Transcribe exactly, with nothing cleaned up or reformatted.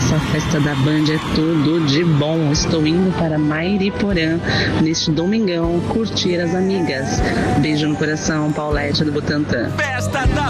Essa festa da Band é tudo de bom. Estou indo para Mairiporã neste domingão curtir as amigas. Beijo no coração, Paulette do Butantã. Festa da